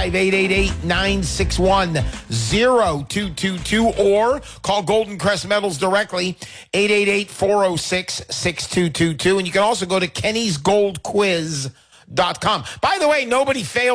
888-961-0222 or call Golden Crest Metals directly, 888-406-6222. And you can also go to kennysgoldquiz.com. By the way, nobody failed